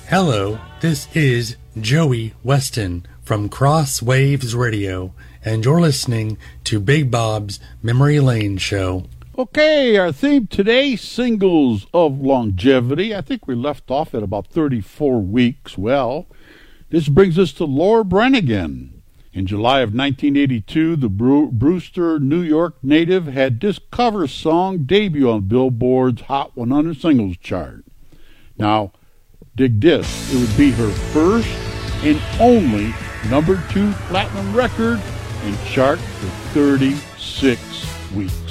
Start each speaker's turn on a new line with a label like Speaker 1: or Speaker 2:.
Speaker 1: Hello, this is Joey Weston from Cross Waves Radio, and you're listening to Big Bob's Memory Lane Show.
Speaker 2: Okay, our theme today, singles of longevity. I think we left off at about 34 weeks. Well, this brings us to Laura Branigan. In July of 1982, the Brewster, New York native had this cover song debut on Billboard's Hot 100 Singles chart. Now, dig this. It would be her first and only #2 platinum record and chart for 36 weeks.